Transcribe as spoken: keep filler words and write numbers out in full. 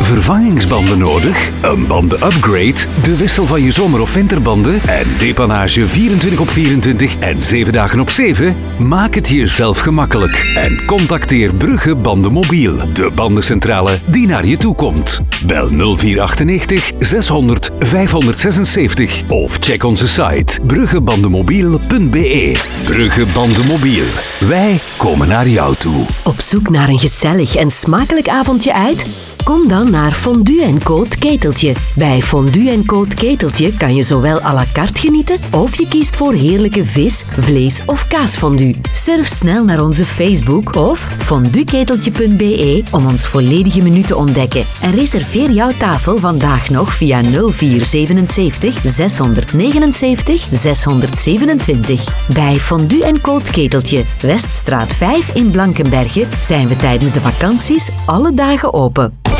Vervangingsbanden nodig? Een banden-upgrade? De wissel van je zomer- of winterbanden? En depanage vierentwintig op vierentwintig en zeven dagen op zeven? Maak het jezelf gemakkelijk en contacteer Brugge Bandenmobiel, de bandencentrale die naar je toe komt. Bel nul vier achtennegentig zeshonderd vijfhonderdzesenzeventig of check onze site bruggebandenmobiel punt b e. Brugge Bandenmobiel. Wij komen naar jou toe. Op zoek naar een gezellig en smakelijk avondje uit? Kom dan naar Fondue en Co het Keteltje. Bij Fondue en Co het Keteltje kan je zowel à la carte genieten of je kiest voor heerlijke vis, vlees of kaasfondue. Surf snel naar onze Facebook of fondueketeltje punt b e om ons volledige menu te ontdekken. En reserveer jouw tafel vandaag nog via nul vier zevenenzeventig zeshonderdnegenenzeventig zeshonderdzevenentwintig. Bij Fondue en Co het Keteltje, Weststraat vijf in Blankenberge, zijn we tijdens de vakanties alle dagen open.